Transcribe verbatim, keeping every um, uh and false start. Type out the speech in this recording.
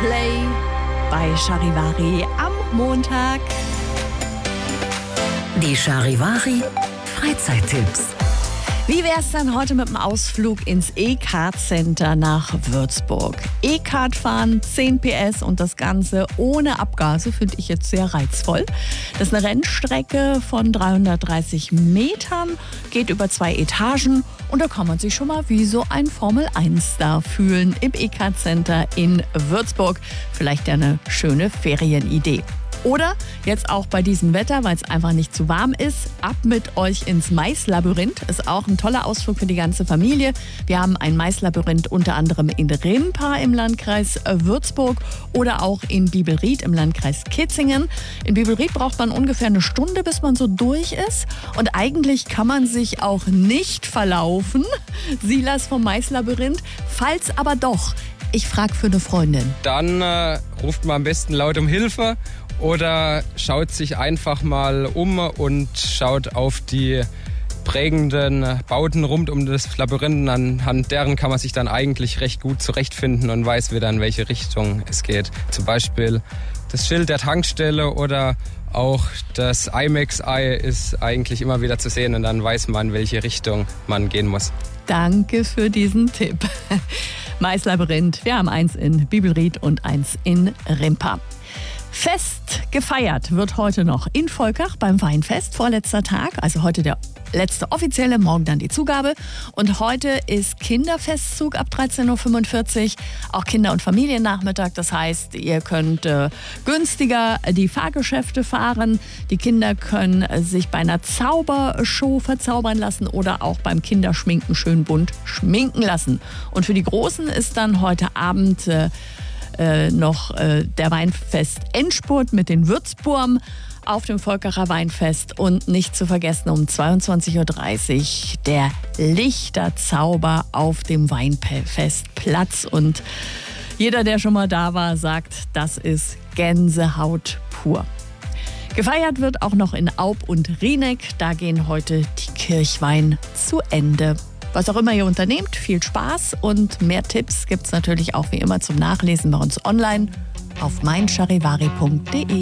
Play bei Charivari am Montag. Die Charivari Freizeittipps. Wie wär's dann heute mit dem Ausflug ins E-Kart-Center nach Würzburg? E-Kart fahren, zehn P S und das Ganze ohne Abgase, finde ich jetzt sehr reizvoll. Das ist eine Rennstrecke von dreihundertdreißig Metern, geht über zwei Etagen und da kann man sich schon mal wie so ein Formel eins Star fühlen im E-Kart-Center in Würzburg. Vielleicht ja eine schöne Ferienidee. Oder jetzt auch bei diesem Wetter, weil es einfach nicht zu warm ist, ab mit euch ins Maislabyrinth. Ist auch ein toller Ausflug für die ganze Familie. Wir haben ein Maislabyrinth unter anderem in Rimpa im Landkreis Würzburg oder auch in Bibelried im Landkreis Kitzingen. In Bibelried braucht man ungefähr eine Stunde, bis man so durch ist. Und eigentlich kann man sich auch nicht verlaufen. Silas vom Maislabyrinth. Falls aber doch, ich frage für eine Freundin. Dann äh, ruft man am besten laut um Hilfe oder schaut sich einfach mal um und schaut auf die prägenden Bauten rund um das Labyrinth. Anhand deren kann man sich dann eigentlich recht gut zurechtfinden und weiß wieder, in welche Richtung es geht. Zum Beispiel das Schild der Tankstelle oder auch das IMAX-Eye ist eigentlich immer wieder zu sehen und dann weiß man, in welche Richtung man gehen muss. Danke für diesen Tipp. Maislabyrinth, wir haben eins in Bibelried und eins in Rimpa. Fest gefeiert wird heute noch in Volkach beim Weinfest, vorletzter Tag, also heute der letzte offizielle, morgen dann die Zugabe. Und heute ist Kinderfestzug ab dreizehn Uhr fünfundvierzig, auch Kinder- und Familiennachmittag. Das heißt, ihr könnt äh, günstiger die Fahrgeschäfte fahren. Die Kinder können äh, sich bei einer Zaubershow verzaubern lassen oder auch beim Kinderschminken schön bunt schminken lassen. Und für die Großen ist dann heute Abend äh, Äh, noch äh, der Weinfest-Endspurt mit den Würzburm auf dem Volkacher Weinfest und nicht zu vergessen um zweiundzwanzig Uhr dreißig der Lichterzauber auf dem Weinfestplatz. Und jeder, der schon mal da war, sagt, das ist Gänsehaut pur. Gefeiert wird auch noch in Aub und Rieneck. Da gehen heute die Kirchweih zu Ende. Was auch immer ihr unternehmt, viel Spaß und mehr Tipps gibt es natürlich auch wie immer zum Nachlesen bei uns online auf mein charivari punkt de.